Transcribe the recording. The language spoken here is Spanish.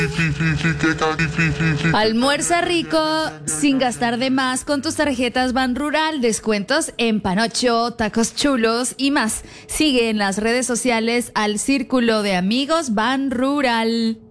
Almuerza rico sin gastar de más con tus tarjetas Ban Rural. Descuentos en Panocho, tacos chulos y más. Sigue en las redes sociales al Círculo de Amigos Ban Rural.